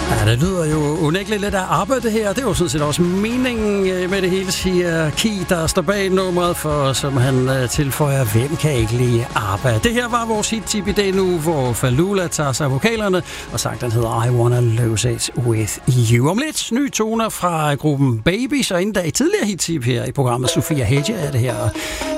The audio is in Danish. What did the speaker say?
Ja, det lyder jo unægteligt lidt af arbejde det her. Det er jo sådan set også meningen med det hele, siger Ki, der står bag nummeret, for som han tilføjer, hvem kan ikke lide arbejde. Det her var vores hit-tip i dag nu, hvor Falula tager sig vokalerne, og sangen hedder I Wanna Lose It With You. Om lidt nye toner fra gruppen Baby, så inden da i tidligere hit-tip her i programmet Sofia Hedge er det her